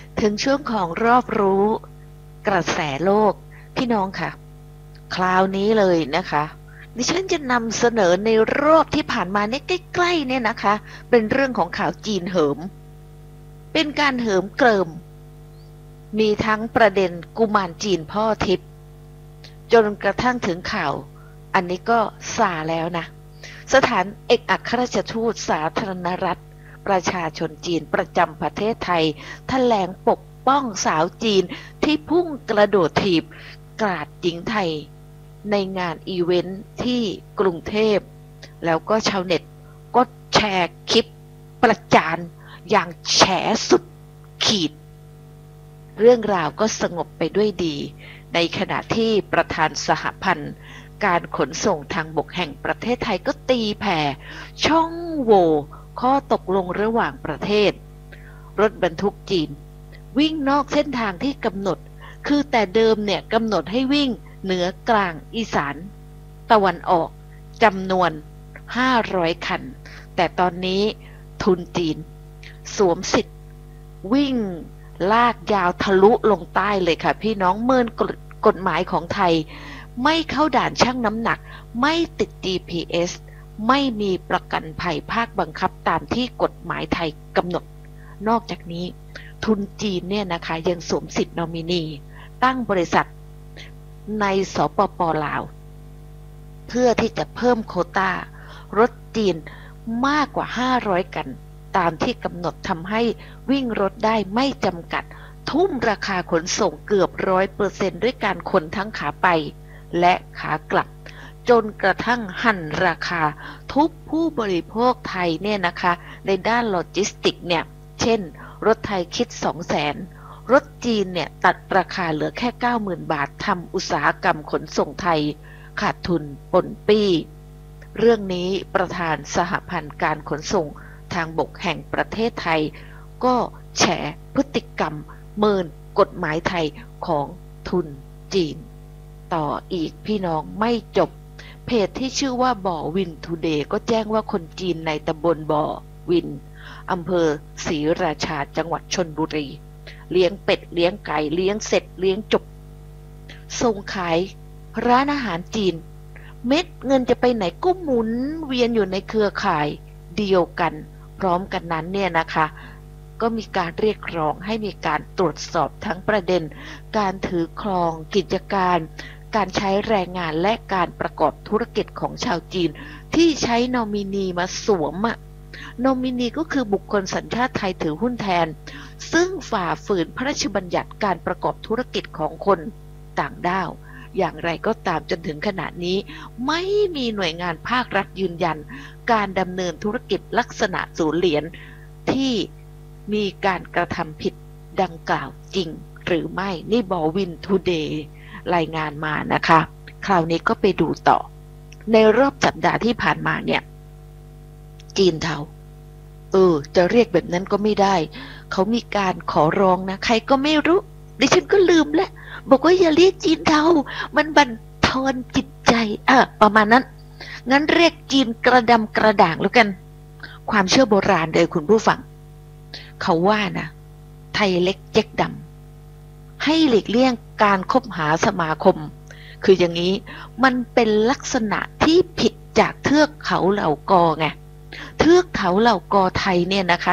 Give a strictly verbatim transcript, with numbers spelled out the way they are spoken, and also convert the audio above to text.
ถึงช่วงของรอบรู้กระแสโลกพี่น้องค่ะคราวนี้เลยนะคะดิฉันจะนำเสนอในรอบที่ผ่านมาเนี่ยใกล้ๆเนี่ยนะคะเป็นเรื่องของข่าวจีนเหิมเป็นการเหิมเกริมมีทั้งประเด็นกุมารจีนพ่อทิพย์จนกระทั่งถึงข่าวอันนี้ก็ซาแล้วนะสถานเอกอัครราชทูตสาธารณรัฐประชาชนจีนประจำประเทศไทยแถลงปกป้องสาวจีนที่พุ่งกระโดดถีบกราดหญิงไทยในงานอีเวนท์ที่กรุงเทพแล้วก็ชาวเน็ตก็แชร์คลิปประจานอย่างแฉสุดขีดเรื่องราวก็สงบไปด้วยดีในขณะที่ประธานสหพันธ์การขนส่งทางบกแห่งประเทศไทยก็ตีแผ่ช่องโหว่ข้อตกลงระหว่างประเทศรถบรรทุกจีนวิ่งนอกเส้นทางที่กำหนดคือแต่เดิมเนี่ยกำหนดให้วิ่งเหนือกลางอีสานตะวันออกจำนวนห้าร้อยคันแต่ตอนนี้ทุนจีนสวมสิทธิ์วิ่งลากยาวทะลุลงใต้เลยค่ะพี่น้องเมินกฎหมายของไทยไม่เข้าด่านชั่งน้ำหนักไม่ติด จี พี เอส ไม่มีประกันภัยภาคบังคับตามที่กฎหมายไทยกำหนดนอกจากนี้ทุนจีนเนี่ยนะคะยังสวมสิทธิ์นอมินีตั้งบริษัทในสปป.ลาวเพื่อที่จะเพิ่มโควต้ารถจีนมากกว่าห้าร้อยกันตามที่กำหนดทำให้วิ่งรถได้ไม่จำกัดทุ่มราคาขนส่งเกือบร้อยเปอร์เซ็นต์ด้วยการขนทั้งขาไปและขากลับจนกระทั่งหั่นราคาทุบผู้บริโภคไทยเนี่ยนะคะในด้านโลจิสติกเนี่ยเช่นรถไทยคิด สองแสน รถจีนเนี่ยตัดราคาเหลือแค่ เก้าหมื่น บาททำอุตสาหกรรมขนส่งไทยขาดทุนปนปี้เรื่องนี้ประธานสหพันธ์การขนส่งทางบกแห่งประเทศไทยก็แฉพฤติกรรมเมินกฎหมายไทยของทุนจีนต่ออีกพี่น้องไม่จบเพจที่ชื่อว่าบ่อวินทูเดย์ก็แจ้งว่าคนจีนในตำบลบ่อวินอำเภอศรีราชาจังหวัดชลบุรีเลี้ยงเป็ดเลี้ยงไก่เลี้ยงเสร็จเลี้ยงจบส่งขายร้านอาหารจีนเม็ดเงินจะไปไหนก็หมุนเวียนอยู่ในเครือข่ายเดียวกันพร้อมกันนั้นเนี่ยนะคะก็มีการเรียกร้องให้มีการตรวจสอบทั้งประเด็นการถือครองกิจการการใช้แรงงานและการประกอบธุรกิจของชาวจีนที่ใช้นอมินีมาสวมอะนอมินีก็คือบุคคลสัญชาติไทยถือหุ้นแทนซึ่งฝ่าฝืนพระราชบัญญัติการประกอบธุรกิจของคนต่างด้าวอย่างไรก็ตามจนถึงขณะนี้ไม่มีหน่วยงานภาครัฐยืนยันการดำเนินธุรกิจลักษณะศูนย์เหรียญที่มีการกระทำผิดดังกล่าวจริงหรือไม่นี่บอวินทูเดย์รายงานมานะคะคราวนี้ก็ไปดูต่อในรอบสัปดาห์ที่ผ่านมาเนี่ยจีนเทาเออจะเรียกแบบนั้นก็ไม่ได้เขามีการขอร้องนะใครก็ไม่รู้ดิฉันก็ลืมแล้วบอกว่าอย่าเรียกจีนเทามันบั่นทอนจิตใจอ่ะประมาณนั้นงั้นเรียกจีนกระดำกระด่างแล้วกันความเชื่อโบราณเลยคุณผู้ฟังเขาว่านะไทยเล็กเจ๊กดำให้หลีกเลี่ยงการคบหาสมาคมคืออย่างนี้มันเป็นลักษณะที่ผิดจากเทือกเขาเหล่ากอไงเทือกเขาเหล่ากอไทยเนี่ยนะคะ